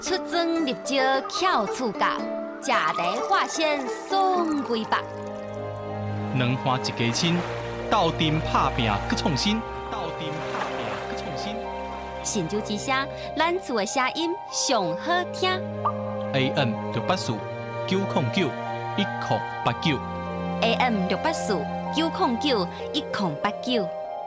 出征入招巧处教，食茶化仙送归北。 两花一家亲，斗阵拍拼去创新，斗阵拍拼去创新。 神州之声，咱厝的声音上好听。 AM 684-909-1089。 AM 684-909-1089。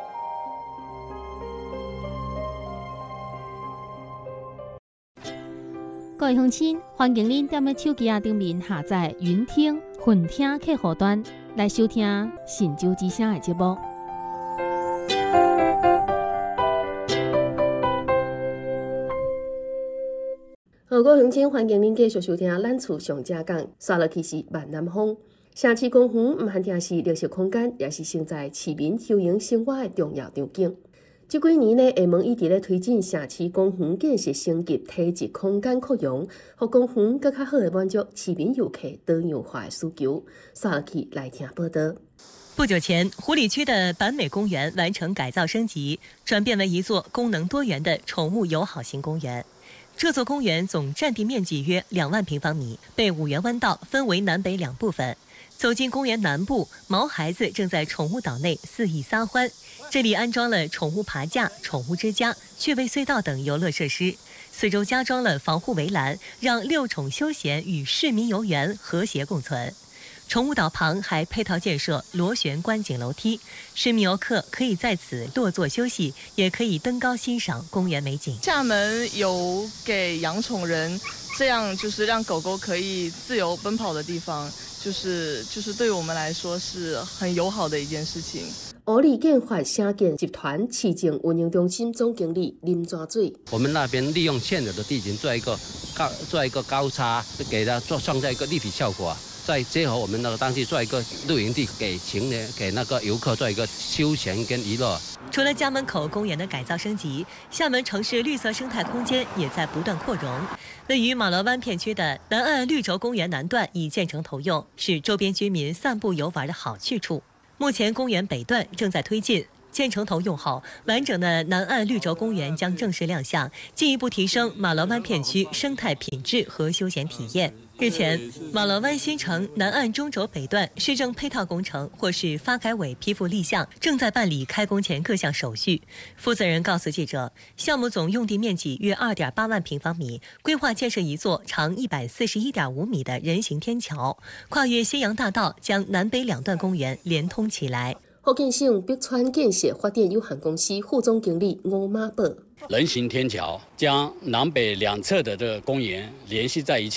各位乡亲，欢迎您踮咧手机顶面下载云听、混听客户端来收听神州之声的节目。 各位乡亲，欢迎您继续收听咱厝上正讲，刷落去是万南风。城市公园毋限定是绿色空间，也是承载市民休闲生活的重要场景。这几年呢，厦门一直咧推进城市公园建设升级，体质空间扩容，让公园更较好的满足市民游客多样化的需求。刷落去来听报道。 不久前，湖里区的板美公园完成改造升级，转变为一座功能多元的宠物友好型公园。这座公园总占地面积约2万平方米，被五缘湾道分为南北2部分。走进公园南部，毛孩子正在宠物岛内肆意撒欢。这里安装了宠物爬架、宠物之家、趣味隧道等游乐设施，四周加装了防护围栏，让6宠休闲与市民游园和谐共存。宠物岛旁还配套建设螺旋观景楼梯，市民游客可以在此落座休息，也可以登高欣赏公园美景。 厦门有给养宠人这样就是让狗狗可以自由奔跑的地方，就是对我们来说是很友好的一件事情。 湖里建发城建集团市政运营中心总经理林抓水， 我们那边利用现有的地形做一个高差，给它创造一个立体效果。再结合我们那个当地做一个露营地，给情人、给那个游客做一个休闲跟娱乐。 除了家门口公园的改造升级，厦门城市绿色生态空间也在不断扩容。位于马螺湾片区的南岸绿洲公园南段已建成投用，是周边居民散步游玩的好去处。目前公园北段正在推进。建成投用后，完整的南岸绿洲公园将正式亮相，进一步提升马螺湾片区生态品质和休闲体验。日前，马螺湾新城南岸中轴北段市政配套工程或是发改委批复立项，正在办理开工前各项手续。负责人告诉记者，项目总用地面积约2.8万平方米，规划建设一座长141.5米的人行天桥，跨越西洋大道，将南北2段公园连通起来。 福建省碧川建设发展有限公司副总经理吴马宝， 人行天桥将南北2侧的这个公园联系在一起。